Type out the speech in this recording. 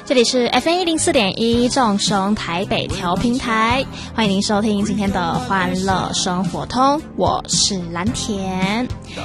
这里是 FM104.1 众雄台北调频台，欢迎您收听今天的欢乐生活通，我是蓝田。